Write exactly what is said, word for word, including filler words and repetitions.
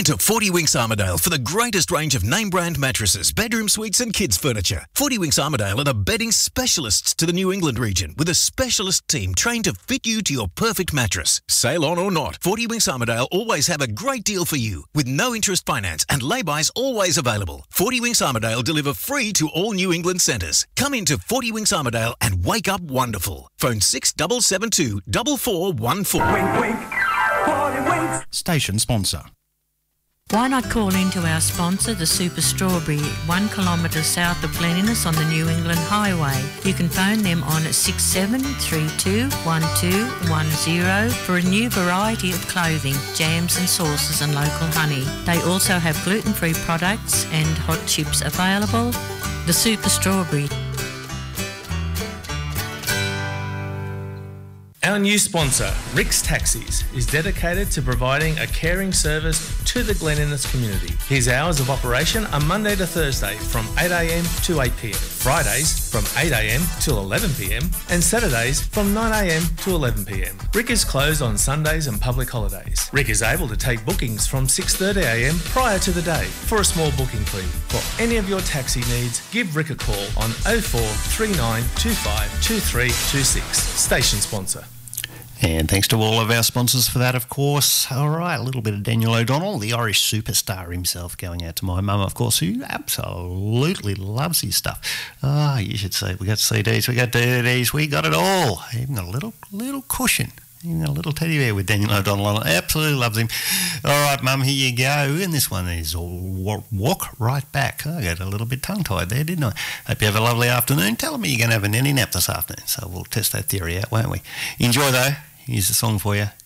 into Forty Winks Armidale for the greatest range of name-brand mattresses, bedroom suites and kids' furniture. Forty Winks Armidale are the bedding specialists to the New England region with a specialist team trained to fit you to your perfect mattress. Sail on or not, Forty Winks Armidale always have a great deal for you with no interest finance and lay-bys always available. Forty Winks Armidale deliver free to all New England centres. Come into Forty Winks Armidale and wake up wonderful. Phone six seven seven two, four four one four. Wink, wink. Forty Winks. Station sponsor. Why not call into our sponsor, the Super Strawberry, one kilometre south of Glenninnis on the New England Highway. You can phone them on six seven three two, one two one zero for a new variety of clothing, jams and sauces and local honey. They also have gluten-free products and hot chips available. The Super Strawberry. Our new sponsor, Rick's Taxis, is dedicated to providing a caring service to the Glenninnis community. His hours of operation are Monday to Thursday from eight a m to eight p m, Fridays from eight a m till eleven p m and Saturdays from nine a m to eleven p m. Rick is closed on Sundays and public holidays. Rick is able to take bookings from six thirty a m prior to the day for a small booking fee. For any of your taxi needs, give Rick a call on oh four three nine two five two three two six. Station sponsor. And thanks to all of our sponsors for that, of course. All right, a little bit of Daniel O'Donnell, the Irish superstar himself, going out to my mum, of course, who absolutely loves his stuff. Ah, oh, you should see, we got C Ds, we got D V Ds, we got it all. Even got a little little cushion. Even a little teddy bear with Daniel O'Donnell on it. Absolutely loves him. All right, Mum, here you go. And this one is all Walk Right Back. I got a little bit tongue-tied there, didn't I? Hope you have a lovely afternoon. Tell me you're going to have a nanny nap this afternoon, so we'll test that theory out, won't we? Enjoy, though. Here's the song for you.